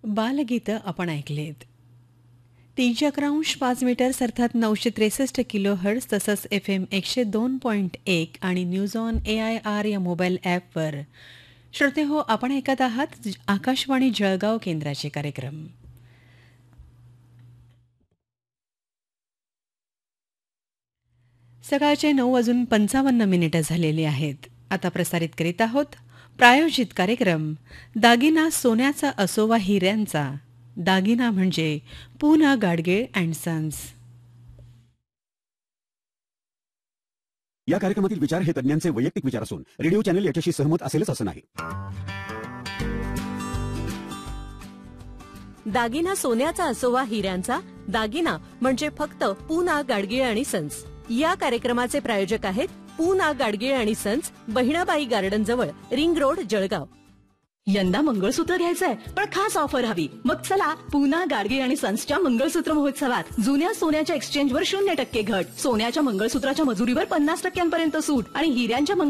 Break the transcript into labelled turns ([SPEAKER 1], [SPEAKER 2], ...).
[SPEAKER 1] बालगीतं आपण ऐकलेत. 311.5 अर्थात 963 किलो हर्ट्ज तसंच FM 102.1 आणि न्यूज ऑन AIR या मोबाईल ॲपवर. श्रोते हो, आपण ऐकत आहात आकाशवाणी जळगाव केंद्राचे कार्यक्रम. सकाळचे 9:55 झालेले आहेत. आता प्रसारित करीत आहोत प्रायोजित कार्यक्रम दागिना सोन्याचा असोवा हिऱ्यांचा. दागिना म्हणजे पूना गाडगीळ अँड सन्स.
[SPEAKER 2] या कार्यक्रमातील विचार हे तज्ञांचे वैयक्तिक विचार असून रेडिओ चॅनल याच्याशी सहमत असेलच असं नाही.
[SPEAKER 3] दागिना सोन्याचा असोवा हिऱ्यांचा. दागिना म्हणजे फक्त पूना गाडगीळ आणि सन्स. या कार्यक्रमाचे प्रायोजक आहेत पूना गाडगीळ आणि सन्स, बहिणाबाई गार्डन जवळ, रिंग रोड, जळगाव.
[SPEAKER 4] यंदा मंगळसूत्र घ्यायचंय पण खास ऑफर हवी. मग चला पूना गाडगीळ आणि सन्सच्या मंगळसूत्र महोत्सवात. जुन्या सोन्याच्या एक्सचेंजवर 0% घट, सोन्याच्या मंगळसूत्राच्या मजुरीवर 50% सूट आणि हिऱ्यांच्या